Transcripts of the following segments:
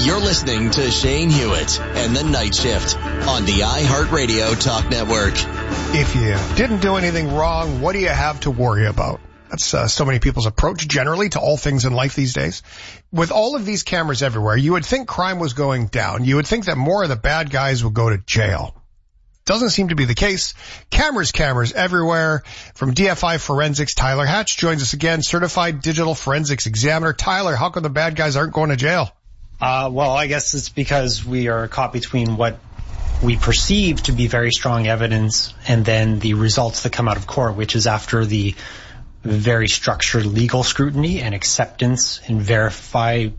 You're listening to Shane Hewitt and the Night Shift on the iHeartRadio Talk Network. If you didn't do anything wrong, what do you have to worry about? That's so many people's approach generally to all things in life these days. With all of these cameras everywhere, you would think crime was going down. You would think that more of the bad guys would go to jail. Doesn't seem to be the case. Cameras everywhere. From DFI Forensics, Tyler Hatch joins us again, certified digital forensics examiner. Tyler, how come the bad guys aren't going to jail? Well, I guess it's because we are caught between what we perceive to be very strong evidence and then the results that come out of court, which is after the very structured legal scrutiny and acceptance and verify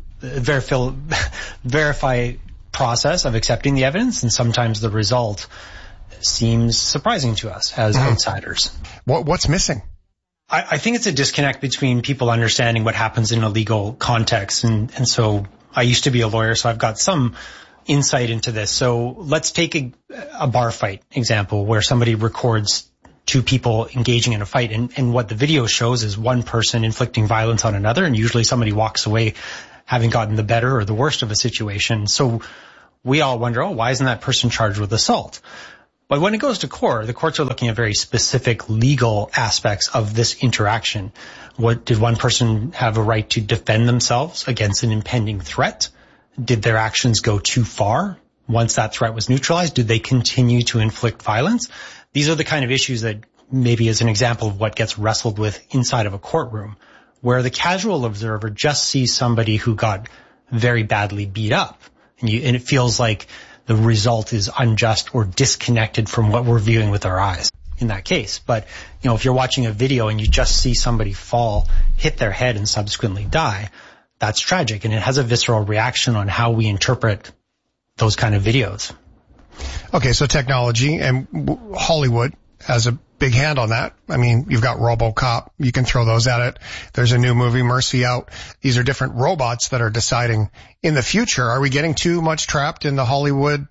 process of accepting the evidence, and sometimes the result seems surprising to us as outsiders. What's missing? I think it's a disconnect between people understanding what happens in a legal context, and so I used to be a lawyer, so I've got some insight into this. So let's take a bar fight example where somebody records two people engaging in a fight, and what the video shows is one person inflicting violence on another, and usually somebody walks away having gotten the better or the worst of a situation. So we all wonder, why isn't that person charged with assault? But when it goes to court, the courts are looking at very specific legal aspects of this interaction. Did one person have a right to defend themselves against an impending threat? Did their actions go too far? Once that threat was neutralized, did they continue to inflict violence? These are the kind of issues that maybe is an example of what gets wrestled with inside of a courtroom, where the casual observer just sees somebody who got very badly beat up, and it feels like the result is unjust or disconnected from what we're viewing with our eyes in that case. But, if you're watching a video and you just see somebody fall, hit their head, and subsequently die, that's tragic, and it has a visceral reaction on how we interpret those kind of videos. Okay, so technology, and Hollywood has a big hand on that. I mean, you've got RoboCop. You can throw those at it. There's a new movie, Mercy out. These are different robots that are deciding in the future. Are we getting too much trapped in the Hollywood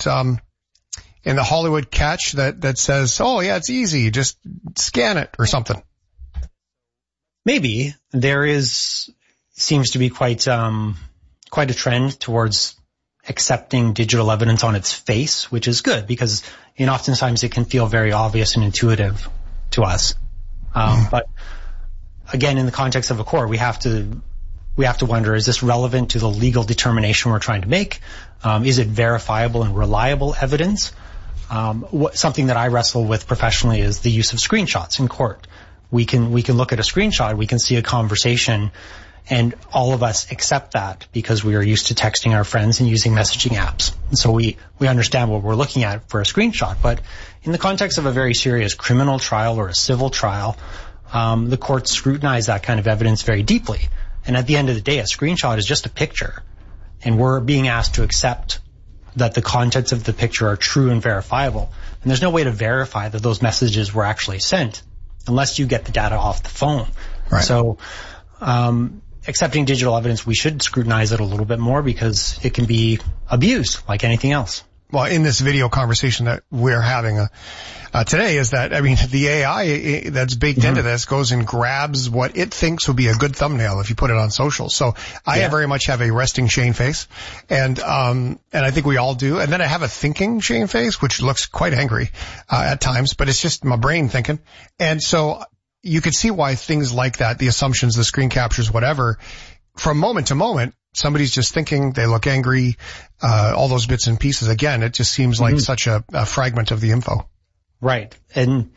catch that says, oh yeah, it's easy, just scan it or something? Maybe. There seems to be quite a trend towards accepting digital evidence on its face, which is good because oftentimes it can feel very obvious and intuitive to us. But again, in the context of a court, we have to wonder, is this relevant to the legal determination we're trying to make? Is it verifiable and reliable evidence? Something that I wrestle with professionally is the use of screenshots in court. We can look at a screenshot, we can see a conversation, and all of us accept that because we are used to texting our friends and using messaging apps. And so we understand what we're looking at for a screenshot. But in the context of a very serious criminal trial or a civil trial, the courts scrutinize that kind of evidence very deeply. And at the end of the day, a screenshot is just a picture. And we're being asked to accept that the contents of the picture are true and verifiable. And there's no way to verify that those messages were actually sent unless you get the data off the phone. Right. So, accepting digital evidence, we should scrutinize it a little bit more because it can be abused like anything else. Well, in this video conversation that we're having today is that, the AI that's baked into this goes and grabs what it thinks would be a good thumbnail if you put it on social. So I very much have a resting Shane face, and I think we all do. And then I have a thinking Shane face, which looks quite angry at times, but it's just my brain thinking. And so you could see why things like that, the assumptions, the screen captures, whatever, from moment to moment, somebody's just thinking, they look angry, all those bits and pieces. Again, it just seems like such a fragment of the info. Right. And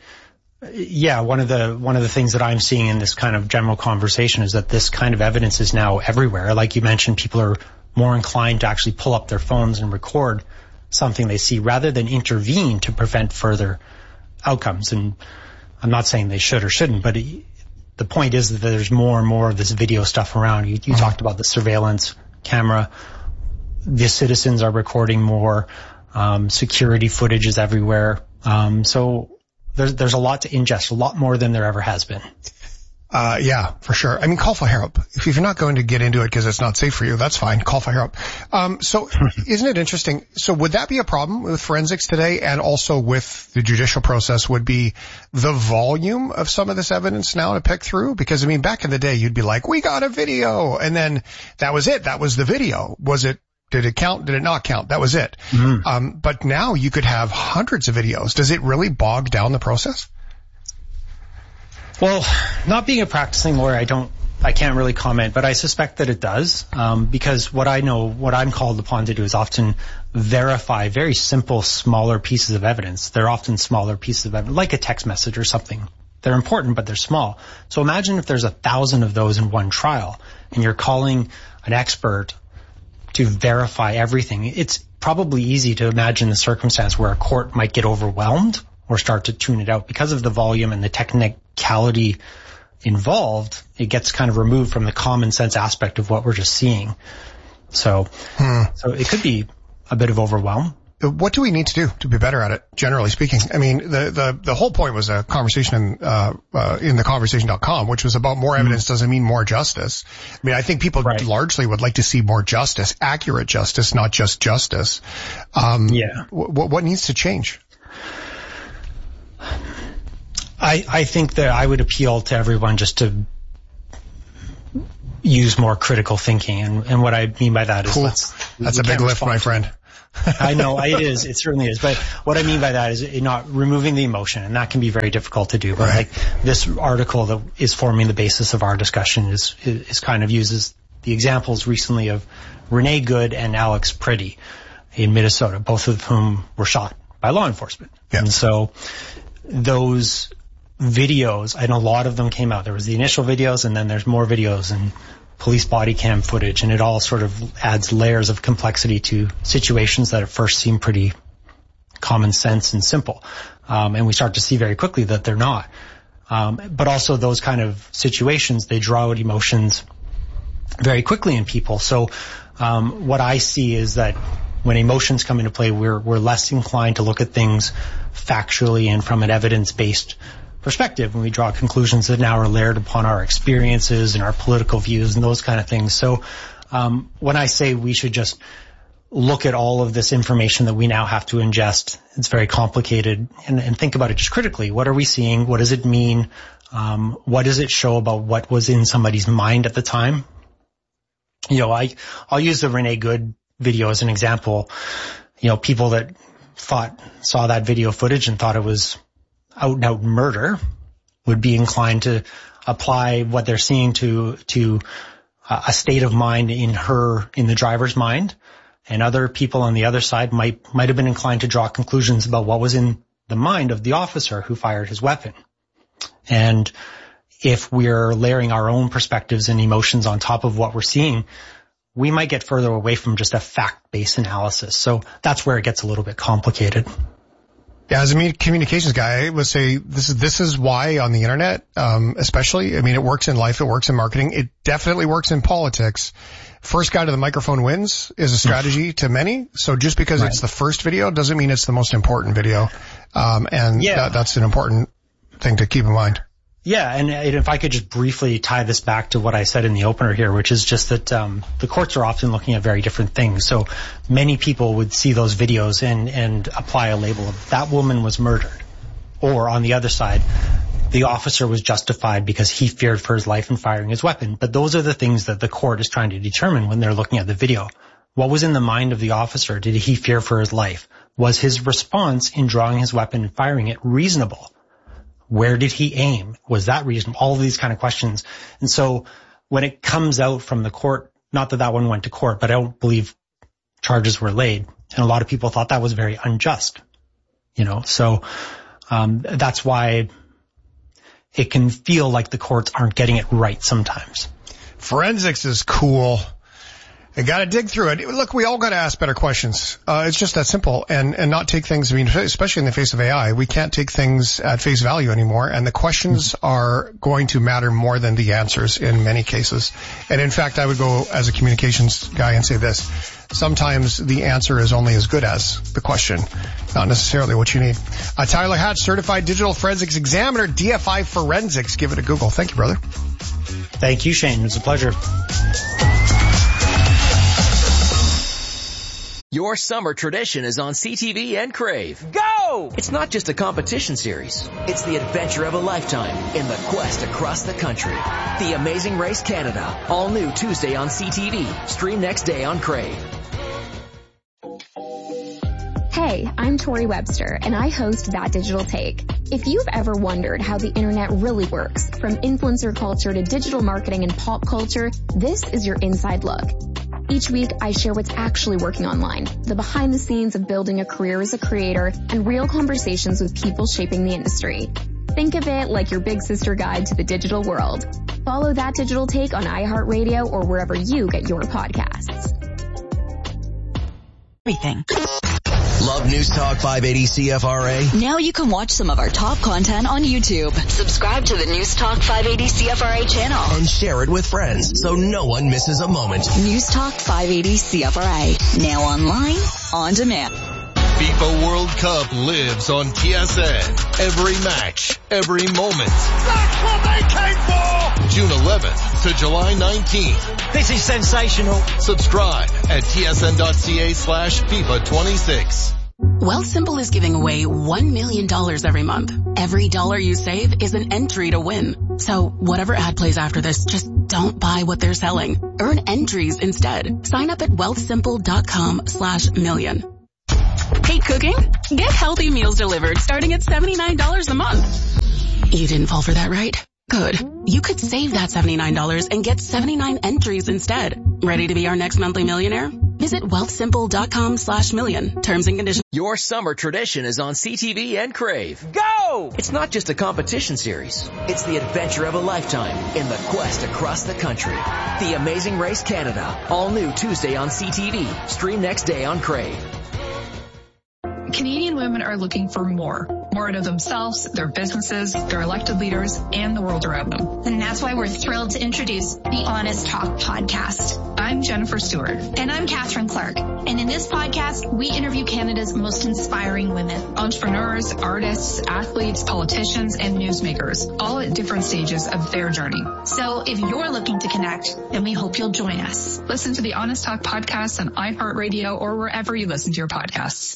one of the things that I'm seeing in this kind of general conversation is that this kind of evidence is now everywhere. Like you mentioned, people are more inclined to actually pull up their phones and record something they see rather than intervene to prevent further outcomes. And I'm not saying they should or shouldn't, but the point is that there's more and more of this video stuff around. You talked about the surveillance camera. The citizens are recording more. Security footage is everywhere. So there's a lot to ingest, a lot more than there ever has been. Yeah, for sure. Call for help. If you're not going to get into it because it's not safe for you, that's fine. Call for help. So isn't it interesting? So would that be a problem with forensics today and also with the judicial process would be the volume of some of this evidence now to pick through? Because, back in the day, you'd be like, we got a video. And then that was it. That was the video. Was it Did it count? Did it not count? That was it. But now you could have hundreds of videos. Does it really bog down the process? Well, not being a practicing lawyer, I can't really comment, but I suspect that it does, because what I'm called upon to do is often verify very simple, smaller pieces of evidence. They're often smaller pieces of evidence, like a text message or something. They're important, but they're small. So imagine if there's 1,000 of those in one trial, and you're calling an expert to verify everything. It's probably easy to imagine the circumstance where a court might get overwhelmed or start to tune it out because of the volume and the technicality involved. It gets kind of removed from the common sense aspect of what we're just seeing. So it could be a bit of overwhelm. What do we need to do to be better at it, generally speaking? I mean, the whole point was a conversation in the conversation.com, which was about more evidence doesn't mean more justice. I mean, I think people largely would like to see more justice, accurate justice, not just justice. What needs to change? I think that I would appeal to everyone just to use more critical thinking. And what I mean by that is that's a big lift, my friend. I know it is. It certainly is. But what I mean by that is not removing the emotion, and that can be very difficult to do. But like this article that is forming the basis of our discussion is kind of uses the examples recently of Renee Good and Alex Pretty in Minnesota, both of whom were shot by law enforcement. Yeah. And so those videos, and a lot of them came out. There was the initial videos, and then there's more videos and police body cam footage, and it all sort of adds layers of complexity to situations that at first seem pretty common sense and simple. And we start to see very quickly that they're not. But also those kind of situations, they draw out emotions very quickly in people. So what I see is that when emotions come into play, we're less inclined to look at things factually and from an evidence-based perspective, when we draw conclusions that now are layered upon our experiences and our political views and those kind of things. So when I say we should just look at all of this information that we now have to ingest, it's very complicated, and think about it just critically. What are we seeing? What does it mean? What does it show about what was in somebody's mind at the time? You know, I'll use the Renee Good video as an example. You know, people that saw that video footage and thought it was out and out murder would be inclined to apply what they're seeing to a state of mind in the driver's mind. And other people on the other side might have been inclined to draw conclusions about what was in the mind of the officer who fired his weapon. And if we're layering our own perspectives and emotions on top of what we're seeing, we might get further away from just a fact-based analysis. So that's where it gets a little bit complicated. Yeah, as a communications guy, I would say this is why on the internet, especially, I mean, it works in life, it works in marketing, it definitely works in politics. First guy to the microphone wins is a strategy to many. So just because it's the first video doesn't mean it's the most important video. That's an important thing to keep in mind. Yeah, and if I could just briefly tie this back to what I said in the opener here, which is just that the courts are often looking at very different things. So many people would see those videos and apply a label of that woman was murdered. Or on the other side, the officer was justified because he feared for his life in firing his weapon. But those are the things that the court is trying to determine when they're looking at the video. What was in the mind of the officer? Did he fear for his life? Was his response in drawing his weapon and firing it reasonable? Where did he aim? Was that reasonable? All of these kind of questions. And so when it comes out from the court, not that one went to court, but I don't believe charges were laid. And a lot of people thought that was very unjust, you know. So that's why it can feel like the courts aren't getting it right sometimes. Forensics is cool. You got to dig through it. Look, we all got to ask better questions. It's just that simple, and not take things, I mean, especially in the face of AI, we can't take things at face value anymore, and the questions are going to matter more than the answers in many cases. And in fact, I would go as a communications guy and say this: sometimes the answer is only as good as the question, not necessarily what you need. Tyler Hatch, Certified Digital Forensics Examiner, DFI Forensics. Give it a Google. Thank you, brother. Thank you, Shane. It was a pleasure. Your summer tradition is on CTV and Crave. Go! It's not just a competition series. It's the adventure of a lifetime in the quest across the country. The Amazing Race Canada. All new Tuesday on CTV. Stream next day on Crave. Hey, I'm Tori Webster, and I host That Digital Take. If you've ever wondered how the internet really works, from influencer culture to digital marketing and pop culture, this is your inside look. Each week, I share what's actually working online, the behind the scenes of building a career as a creator, and real conversations with people shaping the industry. Think of it like your big sister guide to the digital world. Follow That Digital Take on iHeartRadio or wherever you get your podcasts. Everything. Love News Talk 580 CFRA? Now you can watch some of our top content on YouTube. Subscribe to the News Talk 580 CFRA channel. And share it with friends so no one misses a moment. News Talk 580 CFRA. Now online, on demand. FIFA World Cup lives on TSN. Every match, every moment. That's what they came for! June 11th to July 19th. This is sensational. Subscribe at tsn.ca/FIFA26. Wealthsimple is giving away $1 million every month. Every dollar you save is an entry to win. So whatever ad plays after this, just don't buy what they're selling. Earn entries instead. Sign up at wealthsimple.com/million. Hate cooking? Get healthy meals delivered starting at $79 a month. You didn't fall for that, right? Good. You could save that $79 and get 79 entries instead. Ready to be our next monthly millionaire? Visit wealthsimple.com/million. Terms and conditions. Your summer tradition is on CTV and Crave. Go! It's not just a competition series. It's the adventure of a lifetime in the quest across the country. The Amazing Race Canada. All new Tuesday on CTV. Stream next day on Crave. Canadian women are looking for more out of themselves, their businesses, their elected leaders, and the world around them. And that's why we're thrilled to introduce the Honest Talk podcast. I'm Jennifer Stewart. And I'm Catherine Clark. And in this podcast, we interview Canada's most inspiring women. Entrepreneurs, artists, athletes, politicians, and newsmakers, all at different stages of their journey. So if you're looking to connect, then we hope you'll join us. Listen to the Honest Talk podcast on iHeartRadio or wherever you listen to your podcasts.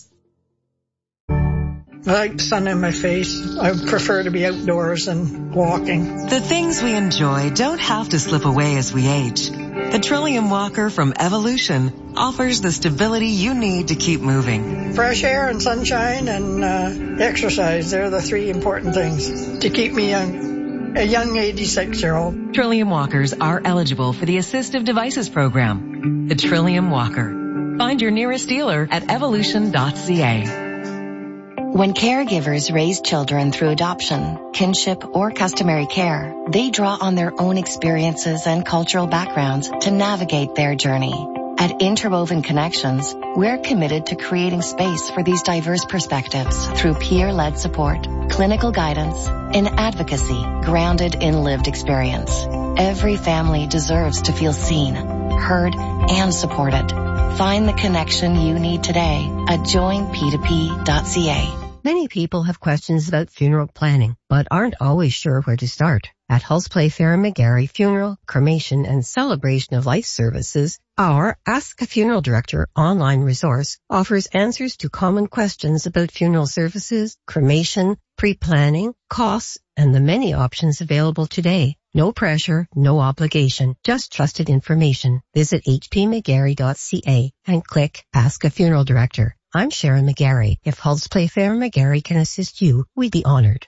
I like the sun in my face. I prefer to be outdoors and walking. The things we enjoy don't have to slip away as we age. The Trillium Walker from Evolution offers the stability you need to keep moving. Fresh air and sunshine and exercise, they're the three important things to keep me young. A young 86-year-old. Trillium Walkers are eligible for the Assistive Devices Program. The Trillium Walker. Find your nearest dealer at evolution.ca. When caregivers raise children through adoption, kinship, or customary care, they draw on their own experiences and cultural backgrounds to navigate their journey. At Interwoven Connections, we're committed to creating space for these diverse perspectives through peer-led support, clinical guidance, and advocacy grounded in lived experience. Every family deserves to feel seen, heard, and supported. Find the connection you need today at joinp2p.ca. Many people have questions about funeral planning, but aren't always sure where to start. At Hulse Playfair & McGarry Funeral, Cremation, and Celebration of Life Services, our Ask a Funeral Director online resource offers answers to common questions about funeral services, cremation, pre-planning, costs, and the many options available today. No pressure, no obligation, just trusted information. Visit hpmcgarry.ca and click Ask a Funeral Director. I'm Sharon McGarry. If Hulse Playfair & McGarry can assist you, we'd be honored.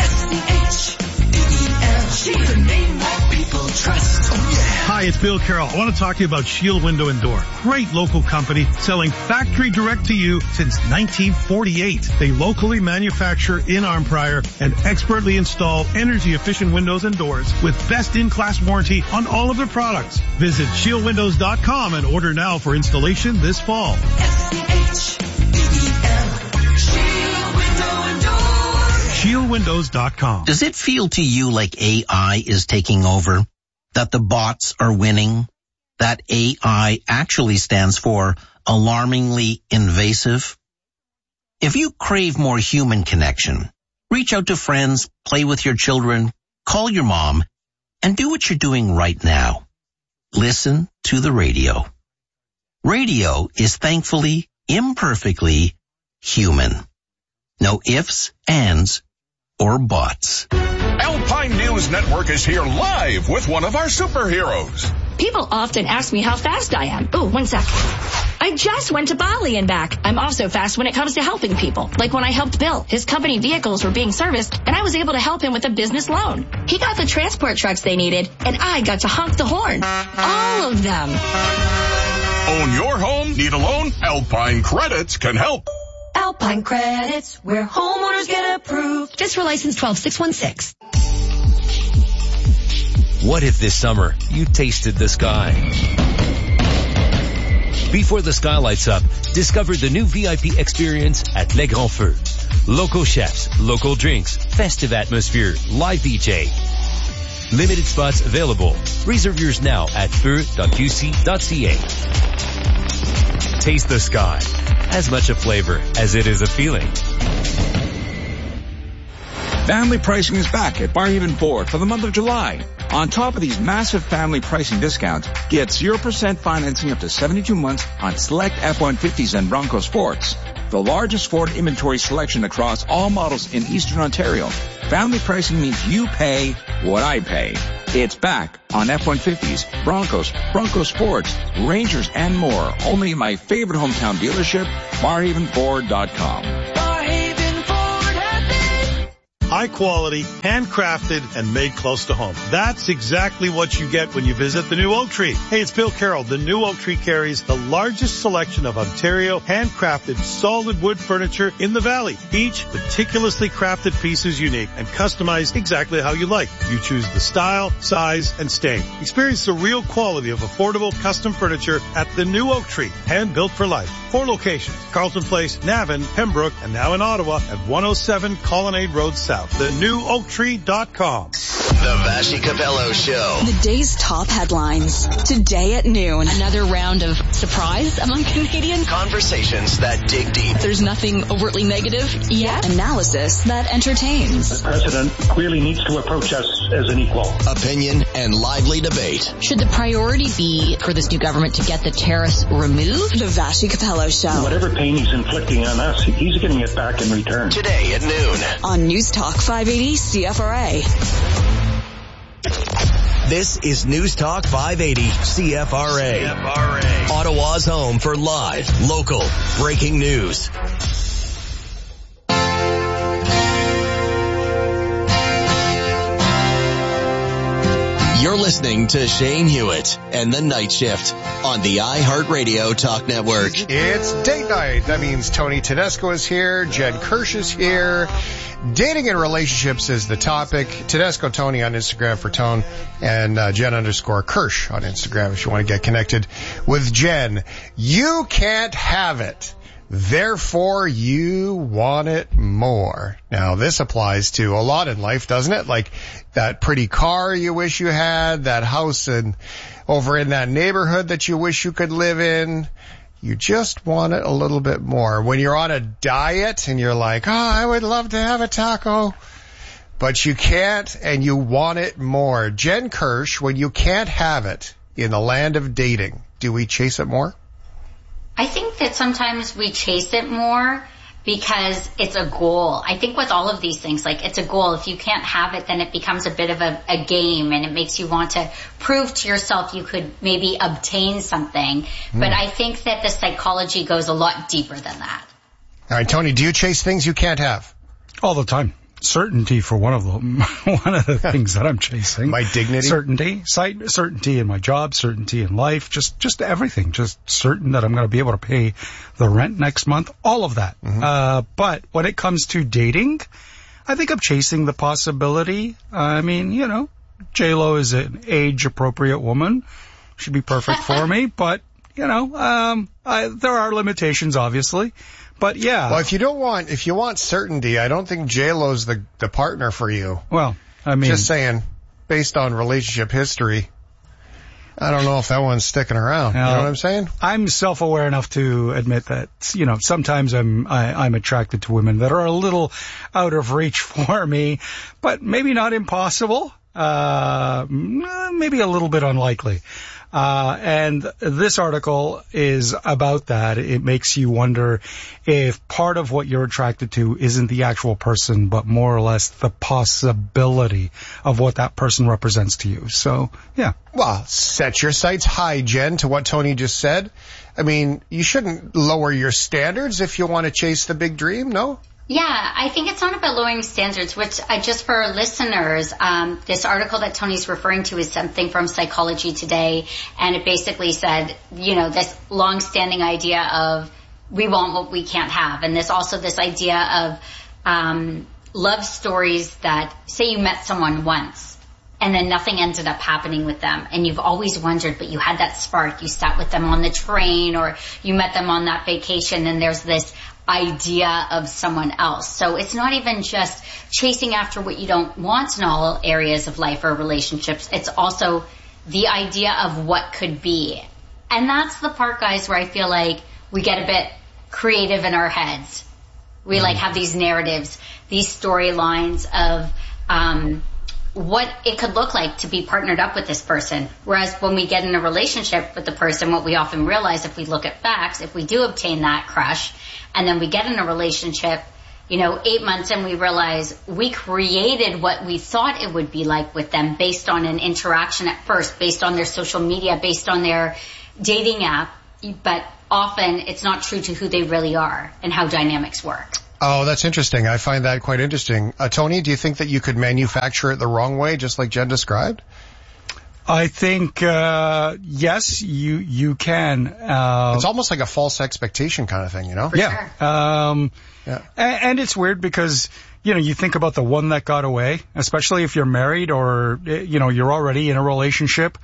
She's the name that people trust. Oh, yeah. Hi, it's Bill Carroll. I want to talk to you about Shield Window and Door. Great local company selling factory direct to you since 1948. They locally manufacture in Arnprior and expertly install energy-efficient windows and doors with best-in-class warranty on all of their products. Visit shieldwindows.com and order now for installation this fall. ShieldWindows.com. Does it feel to you like AI is taking over? That the bots are winning? That AI actually stands for alarmingly invasive? If you crave more human connection, reach out to friends, play with your children, call your mom, and do what you're doing right now. Listen to the radio. Radio is thankfully, imperfectly human. No ifs, ands, or buts. Alpine News Network is here live with one of our superheroes. People often ask me how fast I am. Oh, 1 sec. I just went to Bali and back. I'm also fast when it comes to helping people. Like when I helped Bill. His company vehicles were being serviced, and I was able to help him with a business loan. He got the transport trucks they needed, and I got to honk the horn. All of them. Own your home? Need a loan? Alpine Credits can help. Alpine Credits, where homeowners get approved. Just for license 12616. What if this summer you tasted the sky? Before the sky lights up, discover the new VIP experience at Les Grands Feux. Local chefs, local drinks, festive atmosphere, live DJ. Limited spots available. Reserve yours now at feu.qc.ca. Taste the sky. As much a flavor as it is a feeling. Family pricing is back at Barrhaven Ford for the month of July. On top of these massive family pricing discounts, get 0% financing up to 72 months on select F-150s and Bronco Sports. The largest Ford inventory selection across all models in Eastern Ontario. Family pricing means you pay what I pay. It's back on F-150s, Broncos, Bronco Sports, Rangers, and more. Only my favorite hometown dealership, BarrhavenFord.com. High quality, handcrafted, and made close to home. That's exactly what you get when you visit the new Oak Tree. Hey, it's Bill Carroll. The new Oak Tree carries the largest selection of Ontario handcrafted solid wood furniture in the valley. Each meticulously crafted piece is unique and customized exactly how you like. You choose the style, size, and stain. Experience the real quality of affordable custom furniture at the new Oak Tree, hand built for life. 4 locations: Carlton Place, Navan, Pembroke, and now in Ottawa at 107 Colonnade Road South. TheNewOakTree.com. The Vassy Capello Show. The day's top headlines. Today at noon. Another round of surprise among Canadians. Conversations that dig deep. There's nothing overtly negative yet. Analysis that entertains. The president clearly needs to approach us as an equal. Opinion and lively debate. Should the priority be for this new government to get the tariffs removed? The Vassy Capello Show. Whatever pain he's inflicting on us, he's getting it back in return. Today at noon. On News Talk 580 CFRA. This is News Talk 580 CFRA. Ottawa's home for live, local, breaking news. You're listening to Shane Hewitt and the Night Shift on the iHeartRadio Talk Network. It's date night. That means Tony Tedesco is here. Jen Kirsch is here. Dating and relationships is the topic. Tedesco Tony on Instagram for Tone, and Jen_Kirsch on Instagram if you want to get connected with Jen. You can't have it. Therefore, you want it more. Now, this applies to a lot in life, doesn't it? Like that pretty car you wish you had, that house over in that neighborhood that you wish you could live in. You just want it a little bit more. When you're on a diet and you're like, I would love to have a taco, but you can't and you want it more. Jen Kirsch, when you can't have it in the land of dating, do we chase it more? I think that sometimes we chase it more because it's a goal. I think with all of these things, like it's a goal. If you can't have it, then it becomes a bit of a game, and it makes you want to prove to yourself you could maybe obtain something. But I think that the psychology goes a lot deeper than that. All right, Tony, do you chase things you can't have? All the time. Certainty for one of them. One of the things that I'm chasing. My dignity? Certainty in my job, certainty in life, just everything. Just certain that I'm going to be able to pay the rent next month. All of that. Mm-hmm. But when it comes to dating, I think I'm chasing the possibility. I mean, J-Lo is an age-appropriate woman. Should be perfect for me. But, there are limitations, obviously. But yeah. Well, if you want certainty, I don't think J-Lo's the partner for you. Well, I mean. Just saying, based on relationship history, I don't know if that one's sticking around. You know what I'm saying? I'm self-aware enough to admit that, sometimes I'm attracted to women that are a little out of reach for me, but maybe not impossible. maybe a little bit unlikely. And this article is about that. It makes you wonder if part of what you're attracted to isn't the actual person, but more or less the possibility of what that person represents to you. So, yeah. Well, set your sights high, Jen, to what Tony just said. I mean, you shouldn't lower your standards if you want to chase the big dream, no? Yeah, I think it's not about lowering standards, which just for our listeners, this article that Tony's referring to is something from Psychology Today, and it basically said, this long-standing idea of we want what we can't have, and this idea of love stories that, say you met someone once, and then nothing ended up happening with them, and you've always wondered, but you had that spark, you sat with them on the train, or you met them on that vacation, and there's this idea of someone else. So it's not even just chasing after what you don't want in all areas of life or relationships. It's also the idea of what could be. And that's the part, guys, where I feel like we get a bit creative in our heads. We have these narratives, these storylines of what it could look like to be partnered up with this person. Whereas when we get in a relationship with the person, what we often realize if we look at facts, if we do obtain that crush, and then we get in a relationship, 8 months in, we realize we created what we thought it would be like with them based on an interaction at first, based on their social media, based on their dating app. But often it's not true to who they really are and how dynamics work. Oh, that's interesting. I find that quite interesting. Tony, do you think that you could manufacture it the wrong way, just like Jen described? I think, yes, you can. It's almost like a false expectation kind of thing, For sure. And it's weird because, you think about the one that got away, especially if you're married or, you're already in a relationship.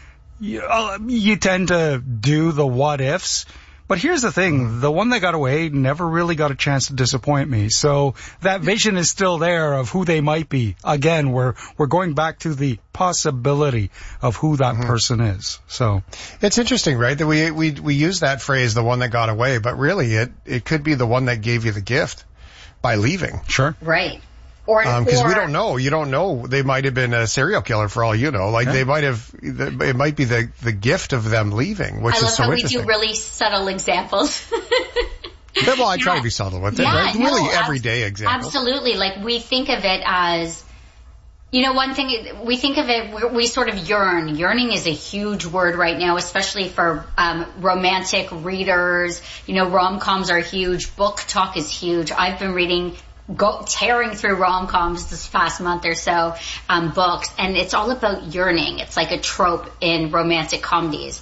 You tend to do the what ifs. But here's the thing, the one that got away never really got a chance to disappoint me. So that vision is still there of who they might be. Again, we're going back to the possibility of who that person is. So it's interesting, right? That we use that phrase, the one that got away, but really it could be the one that gave you the gift by leaving. Sure. Right. Because we don't know. You don't know. They might have been a serial killer for all you know. They might have, it might be the gift of them leaving, which is so interesting. I love how we do really subtle examples. Well, I try to be subtle with it, right? Really everyday examples. Absolutely. We think of it as, one thing, we think of it, we sort of yearn. Yearning is a huge word right now, especially for romantic readers. Rom-coms are huge. Book talk is huge. I've been tearing through rom-coms this past month or so, books, and it's all about yearning. It's like a trope in romantic comedies.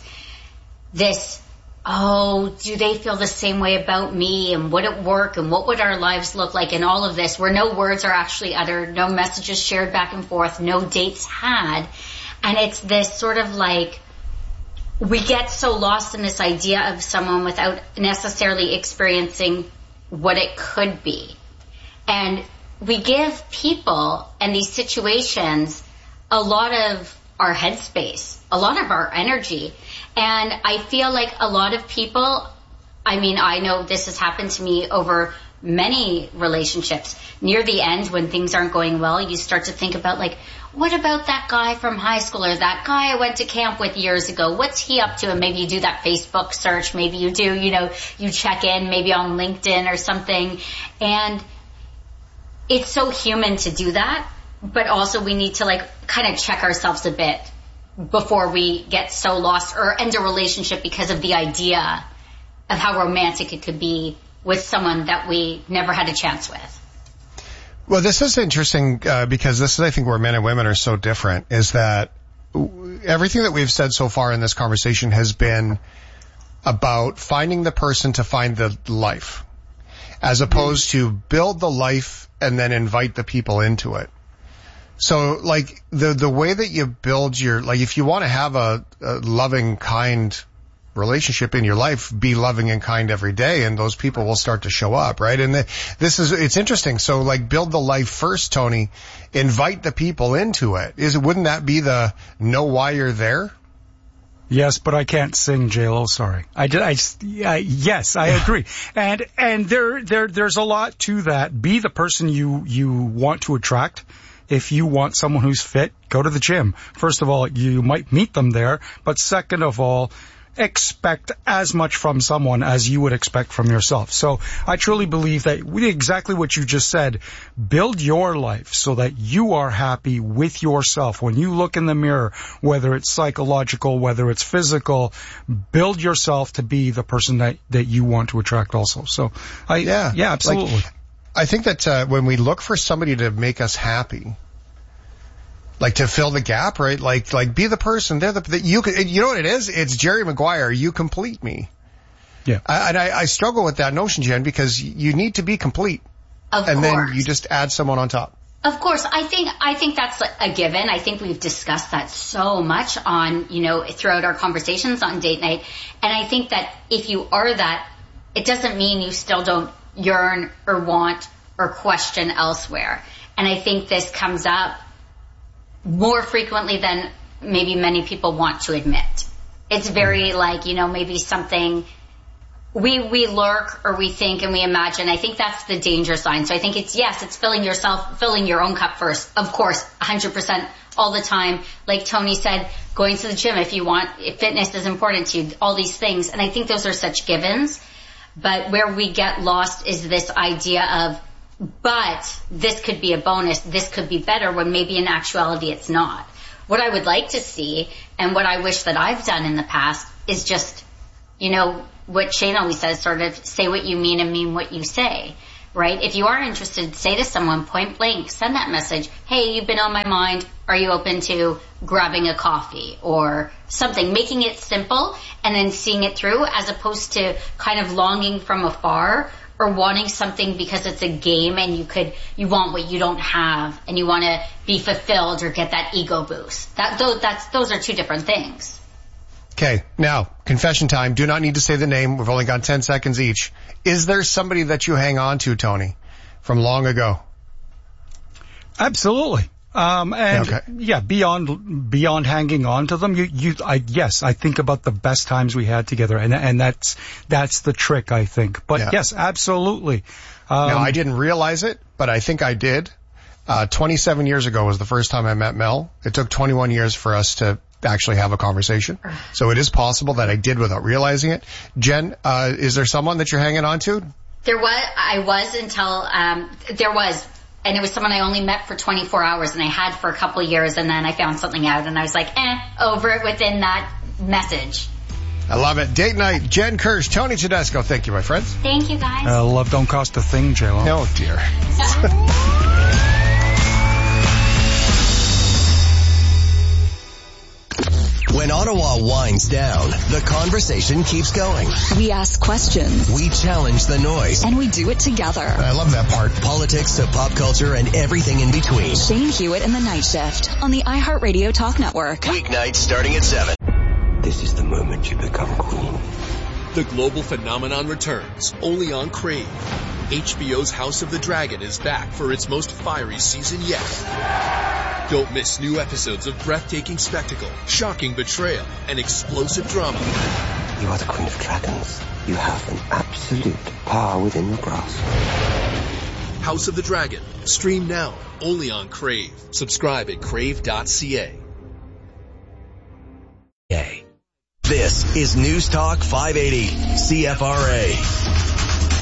Do they feel the same way about me, and would it work, and what would our lives look like, and all of this, where no words are actually uttered, no messages shared back and forth, no dates had, and it's this sort of we get so lost in this idea of someone without necessarily experiencing what it could be. And we give people and these situations a lot of our headspace, a lot of our energy. And I feel like a lot of people, I know this has happened to me over many relationships. Near the end, when things aren't going well, you start to think about what about that guy from high school or that guy I went to camp with years ago? What's he up to? And maybe you do that Facebook search. Maybe you do, you check in maybe on LinkedIn or something. And it's so human to do that, but also we need to kind of check ourselves a bit before we get so lost or end a relationship because of the idea of how romantic it could be with someone that we never had a chance with. Well, this is interesting because this is, I think, where men and women are so different, is that everything that we've said so far in this conversation has been about finding the person to find the life, as opposed to build the life and then invite the people into it. So, the way that you build if you want to have a loving, kind relationship in your life, be loving and kind every day, and those people will start to show up, right? And it's interesting. So, build the life first, Tony. Invite the people into it. Wouldn't that be the know why you're there? Yes, but I can't sing, J-Lo, sorry. Yes, I agree. And there's a lot to that. Be the person you want to attract if you want someone who's fit, go to the gym. First of all, you might meet them there, but second of all, expect as much from someone as you would expect from yourself. So I truly believe that exactly what you just said, build your life so that you are happy with yourself. When you look in the mirror, whether it's psychological, whether it's physical, build yourself to be the person that you want to attract also. So yeah, absolutely. Like, I think that when we look for somebody to make us happy, like to fill the gap, right? Like be the person there that you know what it is? It's Jerry Maguire. You complete me. Yeah. I struggle with that notion, Jen, because you need to be complete. Of course. And then you just add someone on top. Of course. I think that's a given. I think we've discussed that so much on, throughout our conversations on date night. And I think that if you are that, it doesn't mean you still don't yearn or want or question elsewhere. And I think this comes up more frequently than maybe many people want to admit. It's very maybe something we lurk or we think and we imagine. I think that's the danger sign. So I think it's filling your own cup first. Of course, 100% all the time. Like Tony said, going to the gym if fitness is important to you, all these things. And I think those are such givens. But where we get lost is this idea of, but this could be a bonus, this could be better, when maybe in actuality it's not. What I would like to see, and what I wish that I've done in the past, is just, what Shane always says, sort of say what you mean and mean what you say, right? If you are interested, say to someone point blank, send that message, hey, you've been on my mind, are you open to grabbing a coffee or something, making it simple and then seeing it through, as opposed to kind of longing from afar or wanting something because it's a game and you want what you don't have and you want to be fulfilled or get that ego boost. Those are two different things. Okay, now, confession time. Do not need to say the name. We've only got 10 seconds each. Is there somebody that you hang on to, Tony, from long ago? Absolutely. Beyond hanging on to them, I think about the best times we had together, and that's the trick, I think. But yes, absolutely. Now, I didn't realize it, but I think I did. 27 years ago was the first time I met Mel. It took 21 years for us to actually have a conversation. So it is possible that I did without realizing it. Jen, is there someone that you're hanging on to? And it was someone I only met for 24 hours and I had for a couple of years, and then I found something out and I was like, over it within that message. I love it. Date night, Jen Kirsch, Tony Tedesco. Thank you, my friends. Thank you, guys. Love don't cost a thing, J-Lo. Oh, dear. When Ottawa winds down, the conversation keeps going. We ask questions. We challenge the noise. And we do it together. I love that part. Politics to pop culture and everything in between. Shane Hewitt and the Night Shift on the iHeartRadio Talk Network. Weeknights starting at 7. This is the moment you become queen. The global phenomenon returns, only on Crave. HBO's House of the Dragon is back for its most fiery season yet. Don't miss new episodes of breathtaking spectacle, shocking betrayal, and explosive drama. You are the Queen of Dragons. You have an absolute power within your grasp. House of the Dragon. Stream now, only on Crave. Subscribe at crave.ca. This is News Talk 580, CFRA.